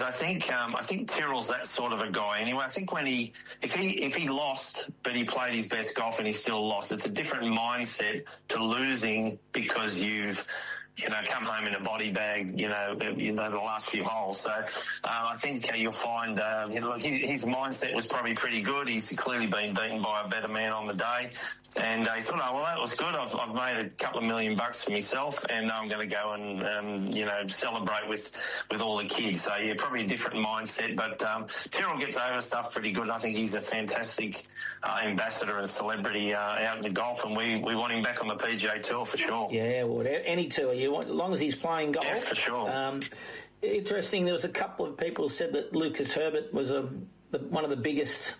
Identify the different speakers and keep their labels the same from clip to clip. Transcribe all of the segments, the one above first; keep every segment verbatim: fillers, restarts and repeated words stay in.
Speaker 1: is, I think um, I think Tyrrell's that sort of a guy anyway. I think when he if he if he lost but he played his best golf and he still lost, it's a different mindset to losing because you've you know, come home in a body bag, you know, you know, the last few holes. So uh, I think uh, you'll find, uh, look, his, his mindset was probably pretty good. He's clearly been beaten by a better man on the day. And uh, he thought, oh, well, that was good. I've, I've made a couple of million bucks for myself, and I'm going to go and, um, you know, celebrate with, with all the kids. So, yeah, probably a different mindset. But um, Tyrrell gets over stuff pretty good. I think he's a fantastic uh, ambassador and celebrity uh, out in the golf, and we, we want him back on the P G A Tour for sure.
Speaker 2: Yeah, well, any tour you want, as long as he's playing golf.
Speaker 1: Yeah, for sure.
Speaker 2: Um, interesting, there was a couple of people who said that Lucas Herbert was a the, one of the biggest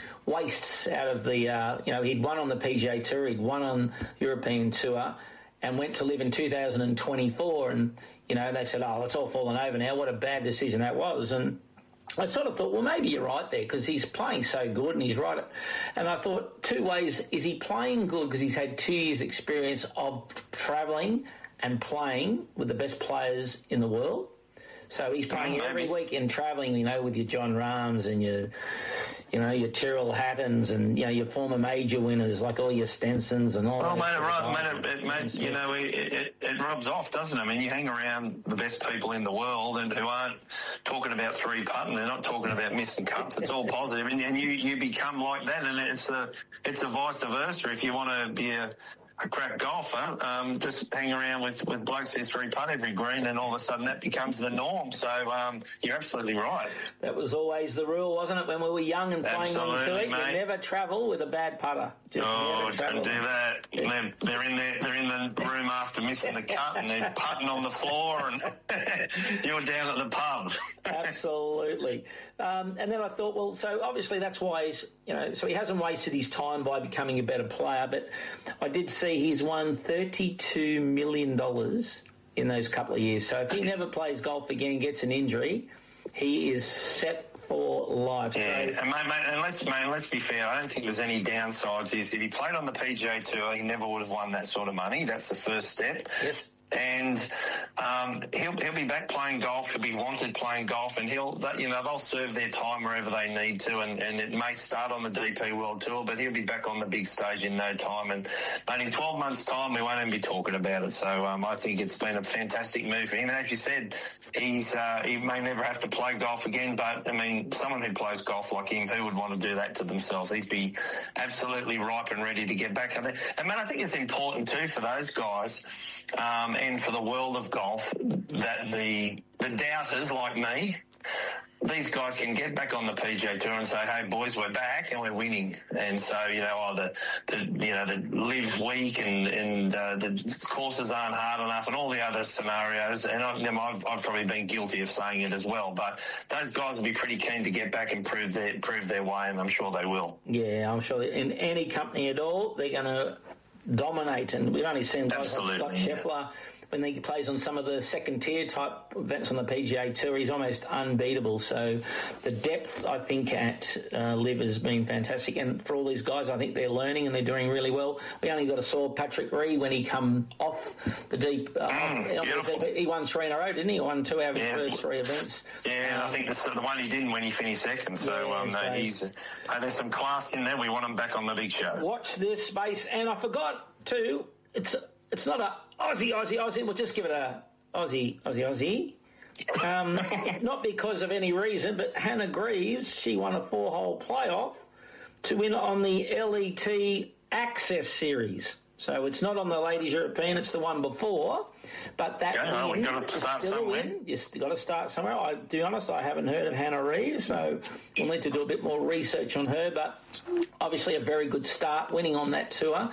Speaker 2: wastes out of the, uh, you know, he'd won on the P G A Tour, he'd won on European Tour, and went to live in two thousand twenty-four, and, you know, they said, oh, it's all fallen over now, what a bad decision that was. And I sort of thought, well, maybe you're right there, because he's playing so good and he's right. And I thought, two ways, is he playing good because he's had two years' experience of travelling and playing with the best players in the world? So he's playing every week and travelling, you know, with your John Rahms and your, you know, your Tyrrell Hattons and, you know, your former major winners like all your Stensons and all
Speaker 1: well,
Speaker 2: that.
Speaker 1: Well, mate, it, it, mate, you know, it, it, it rubs off, doesn't it? I mean, you hang around the best people in the world and who aren't talking about three putting, they're not talking about missing cuts. It's all positive, and, and you, you become like that, and it's the it's the vice versa. If you want to be a a crap golfer, um, just hang around with, with blokes who three putt every green, and all of a sudden that becomes the norm. So um, you're absolutely right.
Speaker 2: That was always the rule, wasn't it, when we were young and playing on the tour? You never travel with a bad putter. Just
Speaker 1: oh, don't do that. They're, they're in there. They're in the room after missing the cut, and they're putting on the floor, and you're down at the pub.
Speaker 2: Absolutely. Um, and then I thought, well, so obviously that's why he's, you know, so he hasn't wasted his time by becoming a better player. But I did see he's won thirty-two million dollars in those couple of years. So if he never plays golf again and gets an injury, he is set for life.
Speaker 1: Yeah, so, and, mate, mate, and let's, mate, let's be fair. I don't think there's any downsides. Is if he played on the P G A Tour, he never would have won that sort of money. That's the first step.
Speaker 2: Yes.
Speaker 1: And um, he'll he'll be back playing golf. He'll be wanted playing golf, and he'll you know they'll serve their time wherever they need to. And, and it may start on the D P World Tour, but he'll be back on the big stage in no time. And but in twelve months' time, we won't even be talking about it. So um, I think it's been a fantastic move for him. And as you said, he's uh, he may never have to play golf again. But I mean, someone who plays golf like him, who would want to do that to themselves? He'd be absolutely ripe and ready to get back out there. And man, I think it's important too for those guys. Um, and for the world of golf, that the the doubters like me, these guys can get back on the P G A Tour and say, hey, boys, we're back and we're winning. And so, you know, oh, the, the, you know, the live's weak and, and uh, the courses aren't hard enough and all the other scenarios. And I, you know, I've, I've probably been guilty of saying it as well. But those guys will be pretty keen to get back and prove their, prove their way, and I'm sure they will.
Speaker 2: Yeah, I'm sure in any company at all, they're going to dominate. And we've only seen guys like Scott Scheffler, when he plays on some of the second-tier type events on the P G A Tour, he's almost unbeatable. So the depth, I think, at uh, Liv has been fantastic. And for all these guys, I think they're learning and they're doing really well. We only got to saw Patrick Reed when he come off the deep. Uh,
Speaker 1: mm,
Speaker 2: off, off the, he won three in a row, didn't he? He won two out of his yeah. first three events.
Speaker 1: Yeah, um, I think that's the one he didn't when he finished second. So, yeah, um, so he's, uh, there's some class in there. We want him back on the big show.
Speaker 2: Watch this space. And I forgot, too, it's... It's not a Aussie, Aussie, Aussie. We'll just give it a Aussie, Aussie, Aussie. Um, not because of any reason, but Hannah Greaves, she won a four-hole playoff to win on the L E T Access Series. So it's not on the Ladies European, it's the one before. But that
Speaker 1: yeah,
Speaker 2: win
Speaker 1: we've got to start somewhere.
Speaker 2: You've got to start somewhere. I, to be honest, I haven't heard of Hannah Reeves, so we'll need to do a bit more research on her. But obviously a very good start, winning on that tour.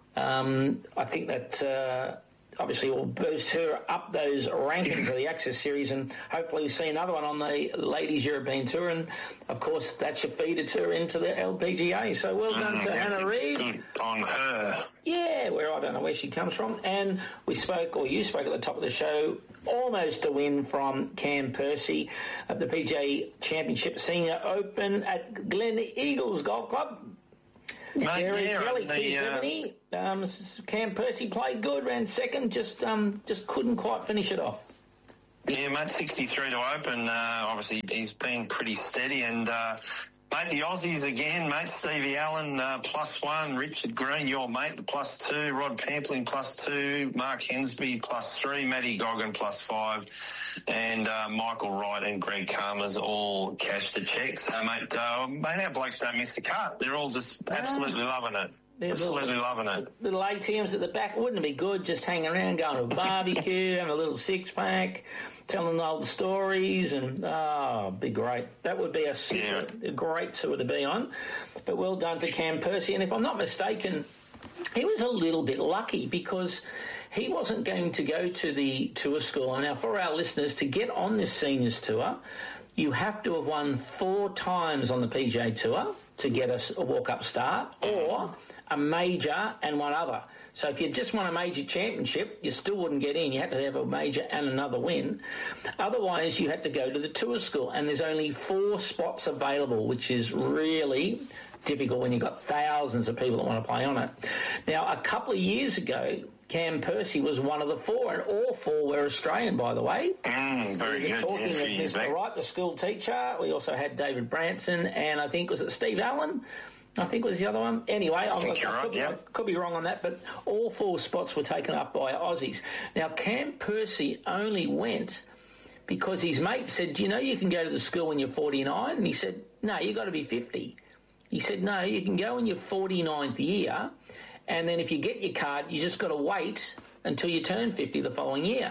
Speaker 2: Um, I think that uh, obviously will boost her up those rankings of the Access Series, and hopefully we see another one on the Ladies European Tour, and of course that's your feeder tour into the L P G A. So well done mm, to Hannah Reid.
Speaker 1: Good on her.
Speaker 2: Yeah, where I don't know where she comes from. And we spoke, or you spoke at the top of the show, almost a win from Cam Percy at the P G A Championship Senior Open at Glen Eagles Golf Club.
Speaker 1: Mate,
Speaker 2: Gary
Speaker 1: yeah,
Speaker 2: Kelly,
Speaker 1: the, uh,
Speaker 2: um, Cam Percy played good, ran second, just um, just couldn't quite finish it off.
Speaker 1: Yeah, mate, sixty-three to open. Uh, obviously, he's been pretty steady. And, uh, mate, the Aussies again, mate. Stevie Allen, uh, plus one. Richard Green, your mate, the plus two. Rod Pampling, plus two. Mark Hensby, plus three. Matty Goggin, plus five. And uh, Michael Wright and Greg Karmas all cashed the checks. So, mate, uh, mate, our blokes don't miss the cut. They're all just absolutely loving it. They're absolutely little, loving it.
Speaker 2: Little A T Ms at the back. Wouldn't it be good just hanging around, going to a barbecue, having a little six-pack, telling old stories, and, oh, it'd be great. That would be a, super, yeah. a great tour to be on. But well done to Cam Percy. And if I'm not mistaken, he was a little bit lucky because he wasn't going to go to the tour school. Now, for our listeners, to get on this seniors tour, you have to have won four times on the P G A Tour to get a, a walk-up start, or a major and one other. So if you just won a major championship, you still wouldn't get in. You had to have a major and another win. Otherwise, you had to go to the tour school, and there's only four spots available, which is really difficult when you've got thousands of people that want to play on it. Now, a couple of years ago, Cam Percy was one of the four, and all four were Australian, by the way.
Speaker 1: Mm, very
Speaker 2: we were
Speaker 1: good.
Speaker 2: talking
Speaker 1: Yes,
Speaker 2: with Mister Wright, the school teacher. We also had David Branson, and I think, was it Steve Allen? I think was the other one. Anyway, I,
Speaker 1: I,
Speaker 2: I,
Speaker 1: right,
Speaker 2: could,
Speaker 1: yeah.
Speaker 2: I could be wrong on that, but all four spots were taken up by Aussies. Now, Cam Percy only went because his mate said, you know, you can go to the school when you're forty-nine? And he said, no, you've got to be fifty. He said, no, you can go in your forty-ninth year, and then if you get your card, you just got to wait until you turn fifty the following year.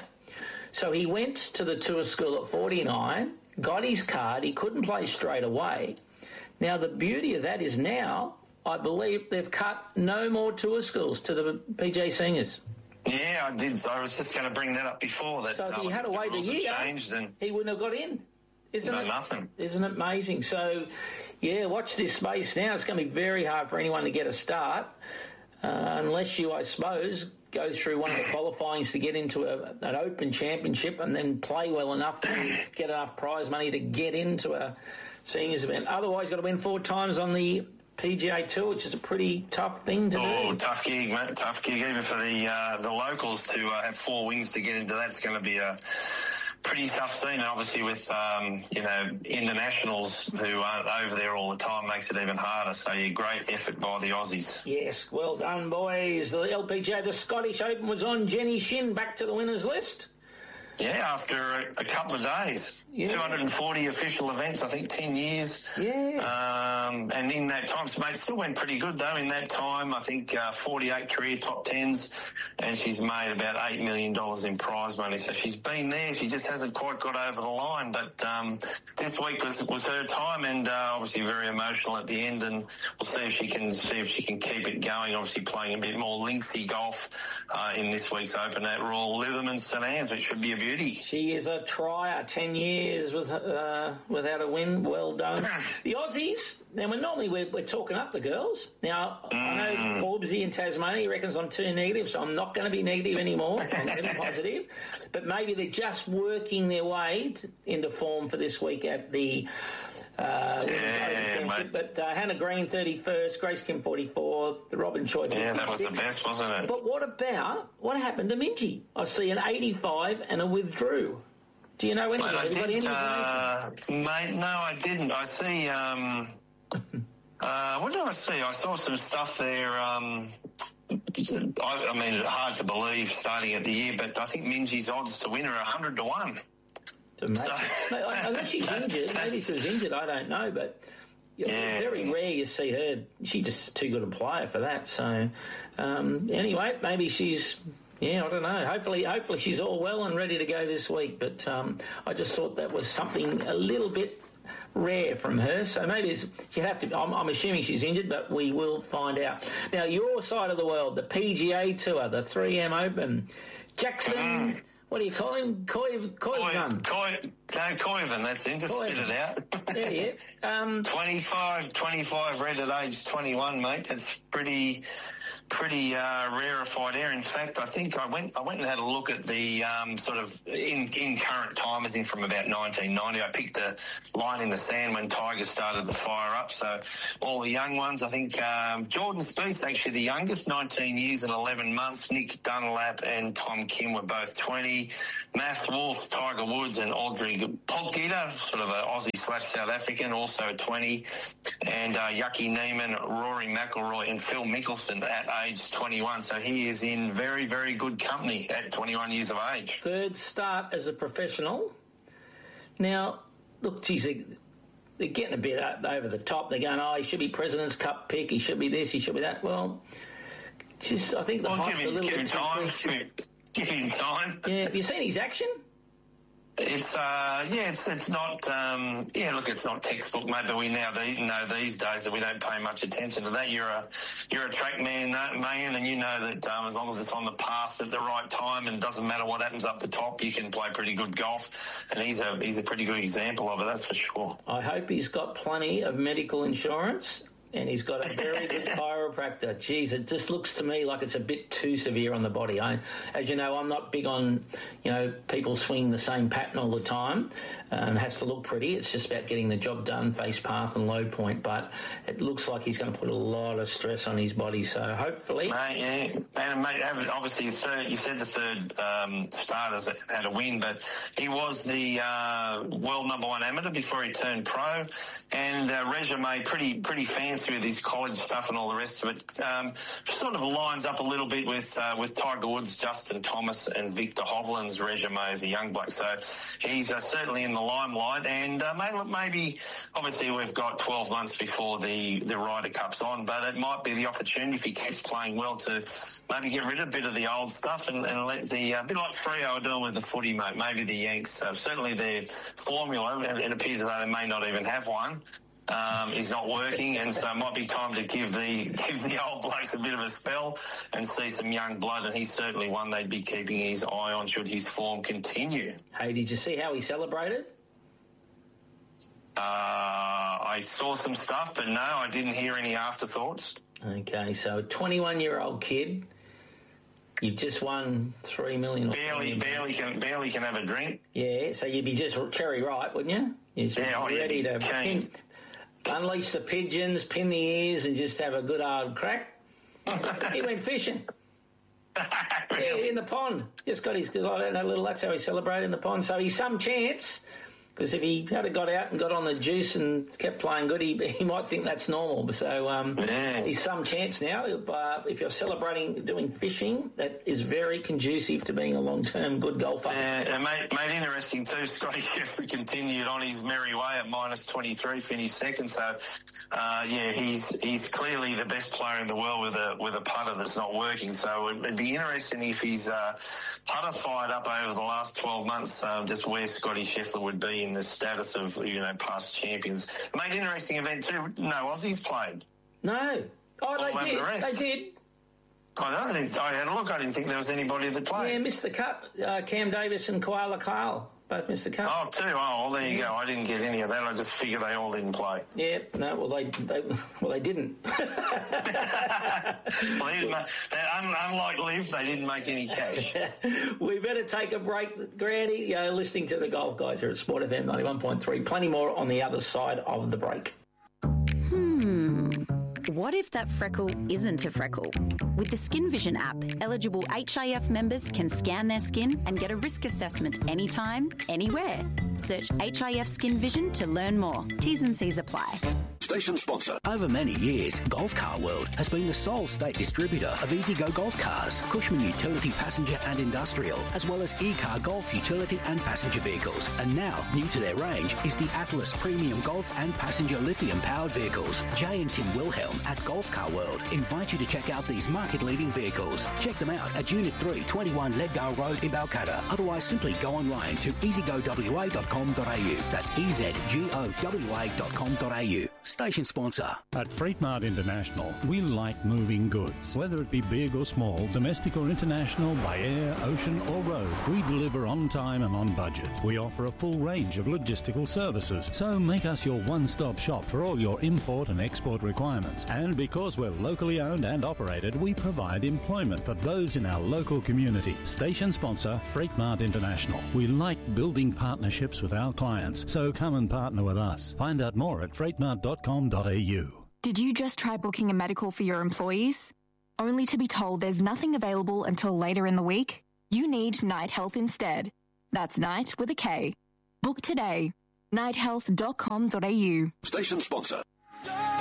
Speaker 2: So he went to the tour school at forty-nine, got his card, he couldn't play straight away. Now, the beauty of that is now, I believe they've cut no more tour schools to the P G A Seniors.
Speaker 1: Yeah, I did. I was just going to bring that up before. That,
Speaker 2: so if
Speaker 1: uh,
Speaker 2: he had to wait a year,
Speaker 1: and
Speaker 2: he wouldn't have got in. Isn't
Speaker 1: no,
Speaker 2: it,
Speaker 1: nothing.
Speaker 2: Isn't it amazing? So, yeah, watch this space now. It's going to be very hard for anyone to get a start uh, unless you, I suppose, go through one of the qualifyings to get into a, an open championship and then play well enough to get enough prize money to get into a seniors event. Otherwise, you've got to win four times on the P G A Tour, which is a pretty tough thing to
Speaker 1: oh, do.
Speaker 2: Oh,
Speaker 1: tough gig, mate. Tough gig. Even for the uh, the locals to uh, have four wins to get into that's going to be a pretty tough scene. And obviously with, um, you know, internationals who aren't over there all the time makes it even harder. So, yeah, great effort by the Aussies.
Speaker 2: Yes, well done, boys. The L P G A, the Scottish Open was on. Jenny Shin back to the winners list.
Speaker 1: Yeah, after a, a couple of days. Yeah. two hundred forty official events, I think ten years.
Speaker 2: Yeah.
Speaker 1: Um, and in that time, so mate, still went pretty good though. In that time, I think uh, forty-eight career top tens, and she's made about eight million dollars in prize money. So she's been there. She just hasn't quite got over the line. But um, this week was was her time, and uh, obviously very emotional at the end. And we'll see if she can see if she can keep it going. Obviously playing a bit more linksy golf uh, in this week's Open at Royal Lytham and St Anne's, which should be a beauty.
Speaker 2: She is a trier, ten years with, uh, without a win. Well done. The Aussies, now we're normally we're, we're talking up the girls. Now, mm. I know Forbesy in Tasmania reckons I'm too negative, so I'm not going to be negative anymore. I'm going to be positive. But maybe they're just working their way to, into form for this week at the Uh,
Speaker 1: yeah,
Speaker 2: but uh, Hannah Green thirty-first, Grace Kim forty-fourth, the Robin Choi.
Speaker 1: Yeah, that was the best, wasn't it?
Speaker 2: But what about what happened to Minjee? I see an eighty-five and a withdrew. Do you know anything?
Speaker 1: Mate, I did, uh, mate, no, I didn't. I see. Um, uh, what did I see? I saw some stuff there. Um, I, I mean, hard to believe starting at the year, but I think Minjee's odds to win are a hundred to one.
Speaker 2: So, unless she's injured, maybe she was injured, I don't know, but you know, yeah. very rare you see her. She's just too good a player for that. So um, anyway, maybe she's, yeah, I don't know. Hopefully, hopefully she's all well and ready to go this week. But um, I just thought that was something a little bit rare from her. So maybe it's, she'd have to. I'm, I'm assuming she's injured, but we will find out. Now, your side of the world, the P G A Tour, the three M Open, Jackson. Mm. What do you call him? Coy, Coyvan.
Speaker 1: Coy, no, Coyvan, that's him. Just spit it out.
Speaker 2: Yeah, yeah. Um,
Speaker 1: twenty-five, twenty-five red at age twenty-one, mate. That's pretty pretty uh, rarefied air. In fact, I think I went I went and had a look at the um, sort of in, in current time, as in from about nineteen ninety. I picked a line in the sand when Tigers started to fire up. So all the young ones, I think um, Jordan Spieth, actually the youngest, nineteen years and eleven months. Nick Dunlap and Tom Kim were both twenty. Matt Wolf, Tiger Woods and Audrey Podgita, sort of an Aussie slash South African, also twenty. And uh, Yucky Neiman, Rory McIlroy and Phil Mickelson at age twenty-one. So he is in very, very good company at twenty-one years of age.
Speaker 2: Third start as a professional. Now, look, geez, they, they're getting a bit over the top. They're going, oh, he should be President's Cup pick. He should be this. He should be that. Well, just I think the
Speaker 1: well,
Speaker 2: hype's
Speaker 1: give him,
Speaker 2: a little
Speaker 1: give him
Speaker 2: bit
Speaker 1: time.
Speaker 2: too
Speaker 1: Give him, give him time.
Speaker 2: Yeah, have you seen his action?
Speaker 1: It's uh yeah it's it's not um yeah look it's not textbook. Maybe we now know these days that we don't pay much attention to that. You're a you're a track man man and you know that um, as long as it's on the path at the right time and doesn't matter what happens up the top, you can play pretty good golf, and he's a he's a pretty good example of it, that's for sure.
Speaker 2: I hope he's got plenty of medical insurance. And he's got a very good chiropractor. Geez, it just looks to me like it's a bit too severe on the body. I, as you know, I'm not big on, you know, people swinging the same pattern all the time. Um, it has to look pretty. It's just about getting the job done, face path and low point. But it looks like he's going to put a lot of stress on his body. So hopefully...
Speaker 1: Mate, yeah. And mate, obviously, third, you said the third um, starters had a win, but he was the uh, world number one amateur before he turned pro. And uh, resume pretty pretty fancy with his college stuff and all the rest of it. Um, sort of lines up a little bit with uh, with Tiger Woods, Justin Thomas and Victor Hovland's resume as a young bloke. So he's uh, certainly in the limelight, and uh, maybe, maybe obviously we've got twelve months before the, the Ryder Cup's on, but it might be the opportunity if he keeps playing well to maybe get rid of a bit of the old stuff and, and let the, uh, a bit like Freo are doing with the footy, mate, maybe the Yanks, uh, certainly their formula, and it appears as though they may not even have one, Um, is not working, and so it might be time to give the give the old blokes a bit of a spell and see some young blood, and he's certainly one they'd be keeping his eye on should his form continue.
Speaker 2: Hey, did you see how he celebrated?
Speaker 1: Uh, I saw some stuff, but no, I didn't hear any afterthoughts.
Speaker 2: Okay, so a twenty-one-year-old kid, you've just won three million.
Speaker 1: Barely, barely can barely can have a drink.
Speaker 2: Yeah, so you'd be just cherry ripe, wouldn't you? You're just
Speaker 1: yeah,
Speaker 2: ready
Speaker 1: oh,
Speaker 2: to pin, unleash the pigeons, pin the ears, and just have a good hard crack. He went fishing.
Speaker 1: Really?
Speaker 2: Yeah, in the pond. Just got his that little. That's how he celebrated in the pond. So he's some chance. Because if he had got out and got on the juice and kept playing good, he, he might think that's normal. So um,
Speaker 1: yeah.
Speaker 2: He's some chance now. Uh, if you're celebrating doing fishing, that is very conducive to being a long-term good golfer.
Speaker 1: Yeah, and made, made interesting too. Scotty Scheffler continued on his merry way at minus twenty-three, finished second. So, uh, yeah, he's he's clearly the best player in the world with a with a putter that's not working. So it'd be interesting if his uh, putter fired up over the last twelve months, uh, just where Scotty Scheffler would be in the status of, you know, past champions. Made interesting event too. No Aussies played.
Speaker 2: No. Oh,
Speaker 1: All
Speaker 2: they did.
Speaker 1: The
Speaker 2: they did.
Speaker 1: I know. I, didn't, I had a look. I didn't think there was anybody that played.
Speaker 2: Yeah, missed the cut. Uh, Cam Davis and Koala Kyle both missed the cut.
Speaker 1: Oh, two. Oh, well, there you go. I didn't get any of that. I just figured they all didn't play.
Speaker 2: Yeah. No. Well, they. they well, they didn't.
Speaker 1: well, they didn't make, un, unlike Liv, they didn't make any cash.
Speaker 2: We better take a break, Granny. You're listening to the Golf Guys here at Sport F M ninety-one point three. Plenty more on the other side of the break.
Speaker 3: Hmm. What if that freckle isn't a freckle? With the Skin Vision app, eligible H I F members can scan their skin and get a risk assessment anytime, anywhere. Search H I F Skin Vision to learn more. T's and C's apply.
Speaker 4: Station sponsor. Over many years, Golf Car World has been the sole state distributor of E-Z-Go Golf Cars, Cushman Utility Passenger and Industrial, as well as E-Car Golf Utility and Passenger Vehicles. And now, new to their range is the Atlas Premium Golf and Passenger Lithium-powered vehicles. Jay and Tim Wilhelm at Golf Car World invite you to check out these market-leading vehicles. Check them out at Unit three, twenty-one Leadgale Road in Balcatta. Otherwise, simply go online to e z go w a dot com dot a u. That's e z go w a dot com dot a u. Station sponsor.
Speaker 5: At Freight Mart International, we like moving goods. Whether it be big or small, domestic or international, by air, ocean or road, we deliver on time and on budget. We offer a full range of logistical services, so make us your one-stop shop for all your import and export requirements. And because we're locally owned and operated, we provide employment for those in our local community. Station sponsor, Freight Mart International. We like building partnerships with our clients, so come and partner with us. Find out more at freight mart dot com dot a u.
Speaker 6: Did you just try booking a medical for your employees, only to be told there's nothing available until later in the week? You need Night Health instead. That's Night with a K. Book today. night health dot com dot a u.
Speaker 4: Station sponsor.